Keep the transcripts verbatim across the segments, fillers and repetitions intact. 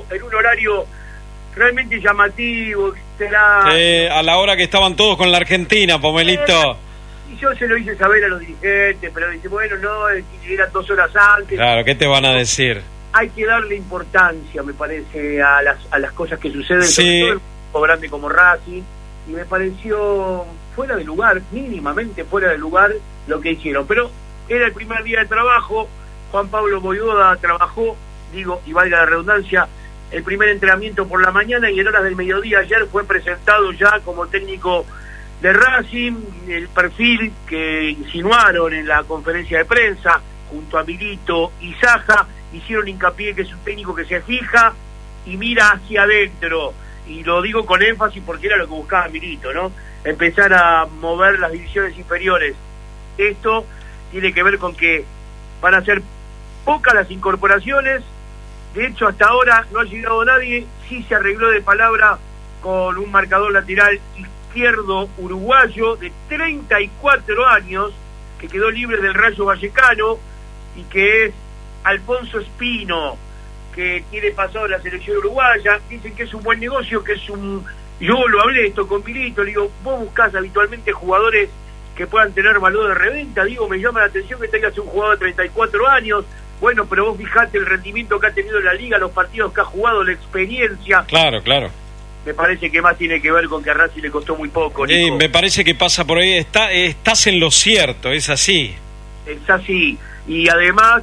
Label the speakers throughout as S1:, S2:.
S1: en un horario realmente llamativo. Será...
S2: Eh, a la hora que estaban todos con la Argentina, Pomelito.
S1: Eh, y yo se lo hice saber a los dirigentes, pero dice, bueno, no, eran dos horas antes.
S2: Claro, ¿qué te van a decir?
S1: Hay que darle importancia, me parece, a las a las cosas que suceden,
S2: sí.
S1: sobre todo en un equipo grande como Racing, y me pareció fuera de lugar, mínimamente fuera de lugar lo que hicieron. Pero era el primer día de trabajo, Juan Pablo Voivoda trabajó, digo, y valga la redundancia, el primer entrenamiento por la mañana, y en horas del mediodía ayer fue presentado ya como técnico de Racing, el perfil que insinuaron en la conferencia de prensa, junto a Milito y Saja, hicieron hincapié que es un técnico que se fija y mira hacia adentro, y lo digo con énfasis porque era lo que buscaba Milito, ¿no? Empezar a mover las divisiones inferiores. Esto tiene que ver con que van a ser pocas las incorporaciones. De hecho, hasta ahora no ha llegado nadie. Sí se arregló de palabra con un marcador lateral izquierdo uruguayo de treinta y cuatro años, que quedó libre del Rayo Vallecano, y que es Alfonso Espino, que tiene pasado la selección uruguaya. Dicen que es un buen negocio, que es un... Yo lo hablé esto con Milito, le digo, vos buscás habitualmente jugadores que puedan tener valor de reventa. Digo, me llama la atención que tengas un jugador de treinta y cuatro años. Bueno, pero vos fijate el rendimiento que ha tenido en la liga, los partidos que ha jugado, la experiencia.
S2: Claro, claro.
S1: Me parece que más tiene que ver con que a Racing le costó muy poco, Nico.
S2: Sí, me parece que pasa por ahí. Está, estás en lo cierto, es así.
S1: Es así. Y además,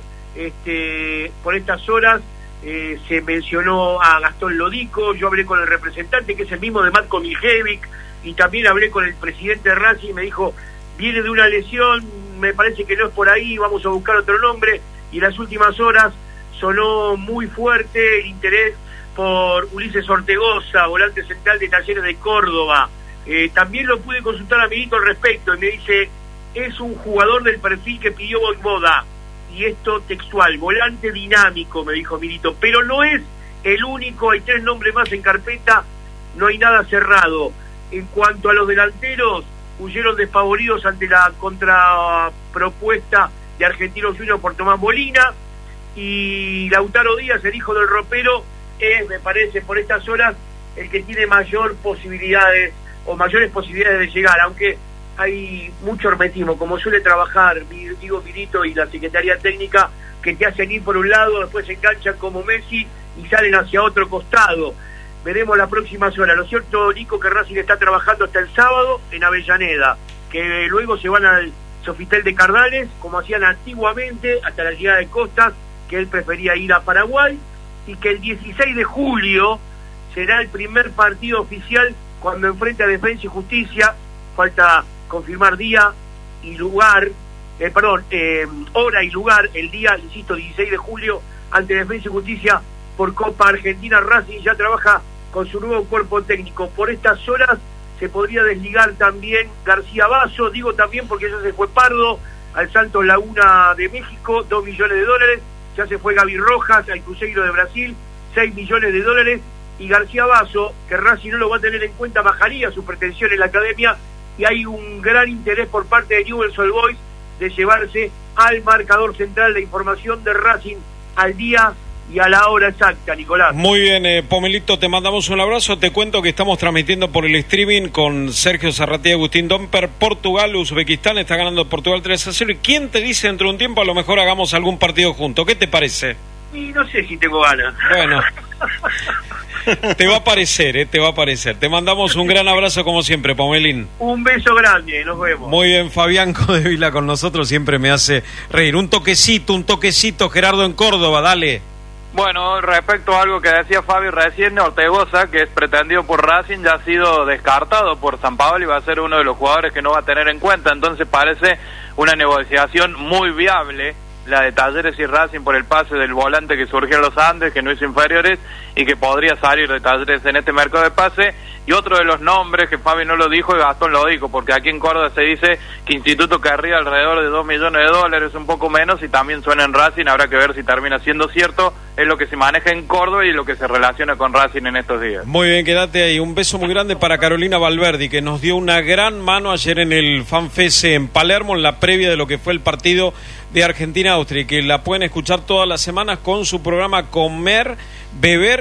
S1: este, por estas horas eh, se mencionó a Gastón Lodico. Yo hablé con el representante, que es el mismo de Matko Miljevic, y también hablé con el presidente de Racing, y me dijo, viene de una lesión, me parece que no es por ahí, vamos a buscar otro nombre. Y en las últimas horas sonó muy fuerte el interés por Ulises Ortegoza, volante central de Talleres de Córdoba. Eh, también lo pude consultar a Milito al respecto, y me dice, es un jugador del perfil que pidió Voivoda, y esto textual, volante dinámico, me dijo Milito, pero no es el único, hay tres nombres más en carpeta, no hay nada cerrado. En cuanto a los delanteros, huyeron despavoridos ante la contrapropuesta de Argentinos Juniors por Tomás Molina, y Lautaro Díaz, el hijo del ropero, es, me parece, por estas horas, el que tiene mayor posibilidades, o mayores posibilidades de llegar, aunque hay mucho hermetismo, como suele trabajar, digo, Milito y la Secretaría Técnica, que te hacen ir por un lado, después se enganchan como Messi y salen hacia otro costado. Veremos las próximas horas. Lo cierto, Nico, que Racing está trabajando hasta el sábado en Avellaneda, que luego se van al Sofitel de Cardales, como hacían antiguamente, hasta la llegada de Costas, que él prefería ir a Paraguay, y que el dieciséis de julio será el primer partido oficial cuando enfrente a Defensa y Justicia. Falta confirmar día y lugar, eh, perdón, eh, hora y lugar, el día, insisto, dieciséis de julio, ante Defensa y Justicia por Copa Argentina. Racing ya trabaja con su nuevo cuerpo técnico. Por estas horas se podría desligar también García Basso, digo también porque ya se fue Pardo al Santos Laguna de México, dos millones de dólares, ya se fue Gaby Rojas al Cruzeiro de Brasil, seis millones de dólares, y García Basso, que Racing no lo va a tener en cuenta, bajaría su pretensión en la academia, y hay un gran interés por parte de Newell's Old Boys de llevarse al marcador central de información de Racing al día y a la hora exacta, Nicolás.
S2: Muy bien, eh, Pomelito, te mandamos un abrazo. Te cuento que estamos transmitiendo por el streaming con Sergio Zarratí y Agustín Domper. Portugal, Uzbekistán, está ganando Portugal tres a cero. ¿Y quién te dice dentro de un tiempo a lo mejor hagamos algún partido juntos? ¿Qué te parece?
S1: Y no sé si tengo ganas.
S2: Bueno, te va a parecer, eh, te va a parecer. Te mandamos un gran abrazo como siempre, Pomelín.
S1: Un beso grande, nos vemos.
S2: Muy bien, Fabián Codevila con nosotros, siempre me hace reír. Un toquecito, un toquecito, Gerardo en Córdoba, dale.
S3: Bueno, respecto a algo que decía Fabi recién, Ortegoza, que es pretendido por Racing, ya ha sido descartado por San Paolo y va a ser uno de los jugadores que no va a tener en cuenta. Entonces parece una negociación muy viable la de Talleres y Racing por el pase del volante que surgió en los Andes, que no hizo inferiores y que podría salir de Talleres en este mercado de pase. Y otro de los nombres que Fabi no lo dijo es Gastón Lodico, porque aquí en Córdoba se dice que Instituto querría alrededor de dos millones de dólares, un poco menos, y también suena en Racing. Habrá que ver si termina siendo cierto. Es lo que se maneja en Córdoba y lo que se relaciona con Racing en estos días.
S2: Muy bien, quédate ahí. Un beso muy grande para Carolina Valverdi, que nos dio una gran mano ayer en el FanFest en Palermo, en la previa de lo que fue el partido de Argentina-Austria, y que la pueden escuchar todas las semanas con su programa Comer, Beber